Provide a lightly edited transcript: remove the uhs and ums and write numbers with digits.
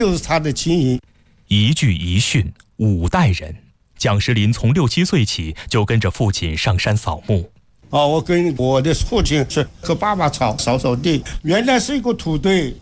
就是他的经营。 一句一训，5代人。蒋时林从6、7岁起就跟着父亲上山扫墓。 我跟我的父亲是和爸爸扫地，原来是一个土堆。